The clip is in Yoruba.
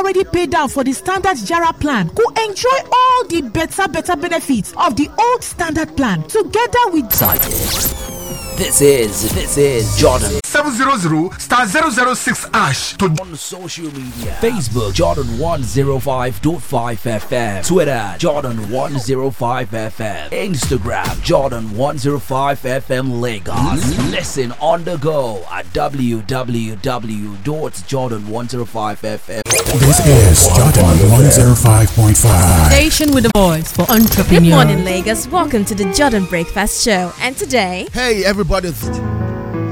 already paid down for the standard Jara plan go enjoy all the better benefits of the old standard plan together with This is Jordan 700*006# on social media. Facebook Jordan 105.5 FM, Twitter Jordan 105 FM, Instagram Jordan 105 FM Lagos. Listen on the go at www.jordan105fm. This is Jordan 105.5. Station with a voice for entrepreneurs. Good morning, Lagos. Welcome to the Jordan Breakfast Show. And today, hey everybody.